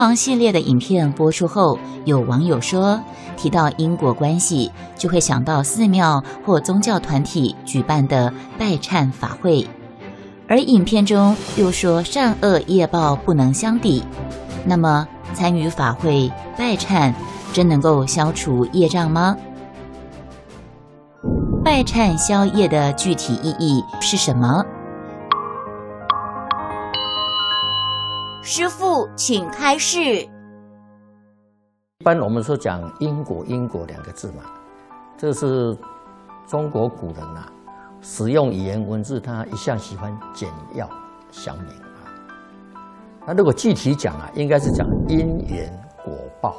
系列的影片播出后，有网友说，提到因果关系，就会想到寺庙或宗教团体举办的拜忏法会，而影片中又说善恶业报不能相抵。那么，参与法会拜忏，真能够消除业障吗？拜忏消业的具体意义是什么？师父，请开示。 一般我们说讲因果，因果两个字嘛，这是中国古人使用语言文字，他一向喜欢简要详明那如果具体讲应该是讲因缘果报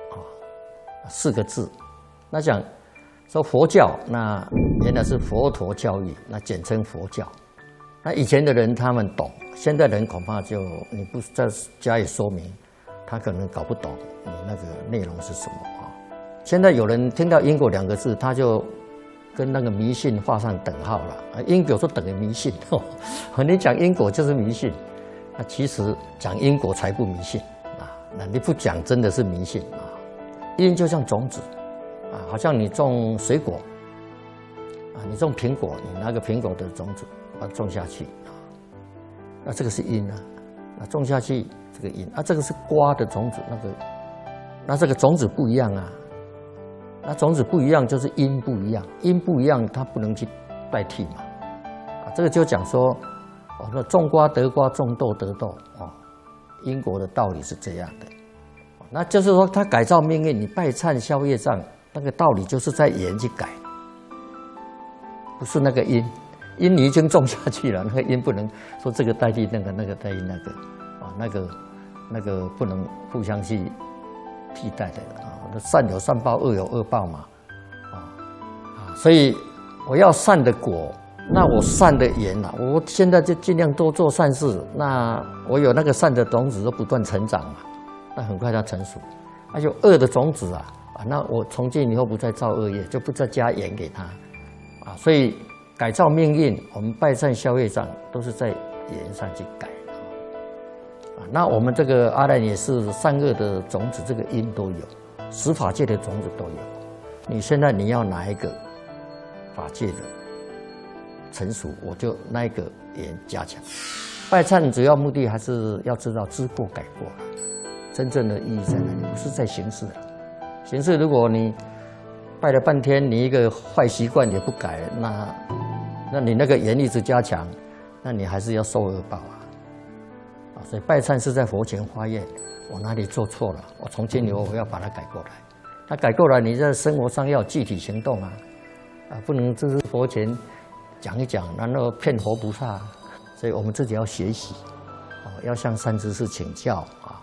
4个字。那讲说佛教，那原来是佛陀教育，那简称佛教。那以前的人他们懂，现在人恐怕就你不再加以说明，他可能搞不懂你那个内容是什么现在有人听到因果两个字，他就跟那个迷信画上等号了因果就等于迷信你讲因果就是迷信，那其实讲因果才不迷信那你不讲真的是迷信因就像种子好像你种水果你种苹果，你拿个苹果的种子把它种下去那这个是因那种下去这个因这个是瓜的种子，那这个种子不一样那种子不一样就是因不一样，因不一样它不能去代替嘛这个就讲说那种瓜得瓜，种豆得豆因果的道理是这样的那就是说它改造命运，你拜忏消业障，那个道理就是在缘去改，不是那个因你已经种下去了，那个因不能说这个代替那个，那个代替那个那个不能互相去替代的善有善报，恶有恶报嘛所以我要善的果，那我善的缘我现在就尽量多做善事，那我有那个善的种子都不断成长嘛，那很快它成熟。有恶的种子那我从今以后不再造恶业，就不再加盐给它所以改造命运，我们拜忏消业障都是在缘上去改那我们这个阿赖也是善恶的种子，这个因都有，十法界的种子都有。你现在你要哪一个法界的成熟，我就那一个缘加强。拜忏主要目的还是要知道知过改过真正的意义在哪里？不是在形式形式如果你拜了半天，你一个坏习惯也不改，那你那个缘一直加强，那你还是要受恶报所以拜忏是在佛前发愿，我哪里做错了，我从今以后我要把它改过来。那改过来，你在生活上要具体行动不能只是佛前讲一讲，然后骗佛菩萨所以我们自己要学习要向善知识请教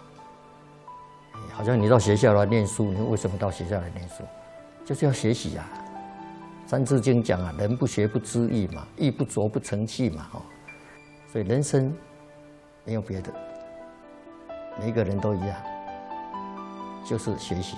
好像你到学校来念书，你为什么到学校来念书？就是要学习三字经讲人不学不知义嘛，义不琢不成器嘛所以人生没有别的，每一个人都一样，就是学习。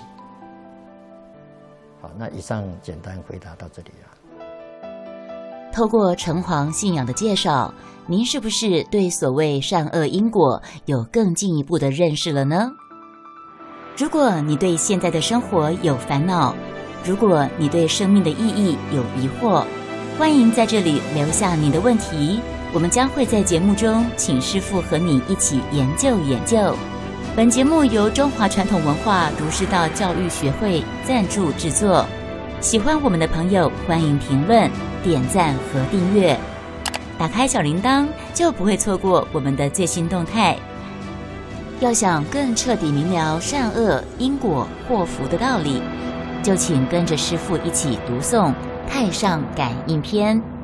好，那以上简单回答到这里透过城隍信仰的介绍，您是不是对所谓善恶因果有更进一步的认识了呢？如果你对现在的生活有烦恼，如果你对生命的意义有疑惑，欢迎在这里留下你的问题，我们将会在节目中请师父和你一起研究研究。本节目由中华传统文化儒释道教育学会赞助制作。喜欢我们的朋友，欢迎评论、点赞和订阅，打开小铃铛就不会错过我们的最新动态。要想更彻底明了善恶因果祸福的道理，就请跟着师父一起读诵《太上感应篇》。